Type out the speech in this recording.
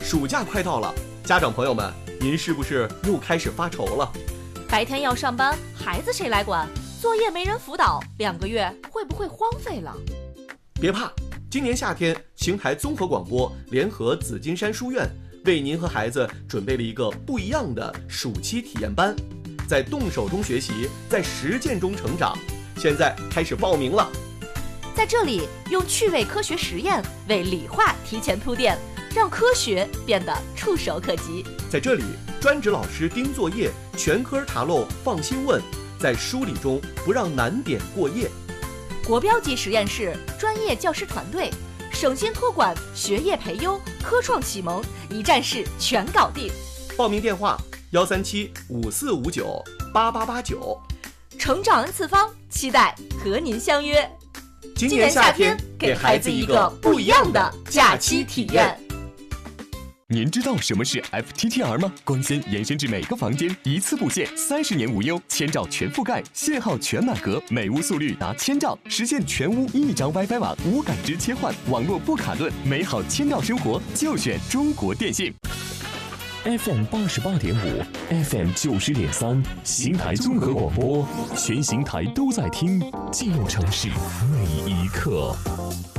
暑假快到了，家长朋友们，您是不是又开始发愁了？ 白天要上班，孩子谁来管？作业没人辅导，2个月会不会荒废了？ 别怕，今年夏天，邢台综合广播联合紫金山书院，为您和孩子准备了一个不一样的暑期体验班，在动手中学习，在实践中成长。现在开始报名了。 在这里，用趣味科学实验为理化提前铺垫，让科学变得触手可及。 在这里，专职老师盯作业，全科查漏放心问，在梳理中不让难点过夜。 国标级实验室，专业教师团队，省心托管，学业培优，科创启蒙，一站式全搞定。 报名电话13754598889。 成长 N 次方，期待和您相约。 今年夏天，给孩子一个不一样的假期体验。 您知道什么是 FTTR 吗？光纤延伸至每个房间，一次布线，30年无忧，1000兆全覆盖，信号全满格，每屋速率达1000兆，实现全屋1张 WiFi 网无感知切换，网络不卡顿，美好1000兆生活就选中国电信。FM 88.5 ，FM 90.3，邢台综合广播，全邢台都在听，记录城市每一刻。